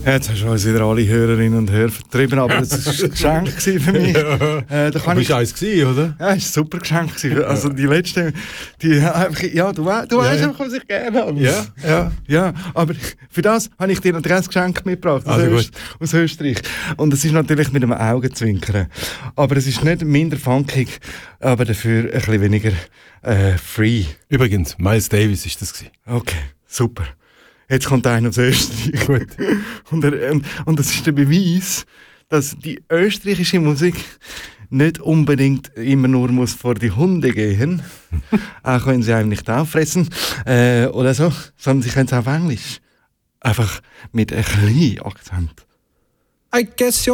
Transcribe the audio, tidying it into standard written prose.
Jetzt hast du uns wieder alle Hörerinnen und Hörer vertrieben, aber das war ein Geschenk für mich. Da kann ich eins gewesen, oder? Ja, es war ein super Geschenk gewesen. Also die letzte, ja, du weißt einfach, was ich gerne habe. Ja, aber für das habe ich dir noch 30 Geschenke mitgebracht aus Österreich. Und es ist natürlich mit einem Augenzwinkern. Aber es ist nicht minder funkig, aber dafür ein bisschen weniger free. Übrigens, Miles Davis ist das gewesen. Okay, super. Jetzt kommt einer aus Österreich. Gut. Und das ist der Beweis, dass die österreichische Musik nicht unbedingt immer nur muss vor die Hunde gehen, auch wenn sie einem nicht auffressen oder so, sondern sie können es auf Englisch. Einfach mit ein bisschen Akzent. I guess you're